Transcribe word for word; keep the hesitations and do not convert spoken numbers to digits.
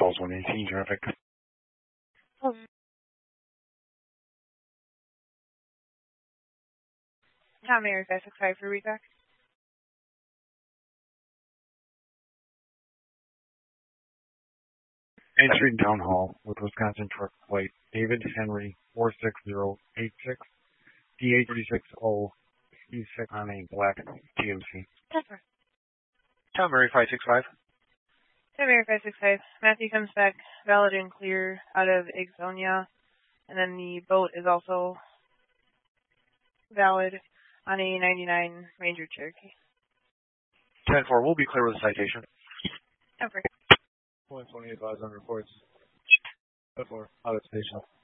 Falls one eighteen traffic. Um, Tom Mary five six five for reback. Entering Town Hall with Wisconsin Truck Flight David Henry four six zero eight six D eight three six zero E six on a black G M C. Temper. Tom Mary five six five. Tom Mary five six five. Matthew comes back valid and clear out of Ixonia. And then the boat is also valid on a ninety-nine Ranger Cherokee. ten four, we'll be clear with the citation. Temper. one twenty-eight thousand reports. ten four, out of station.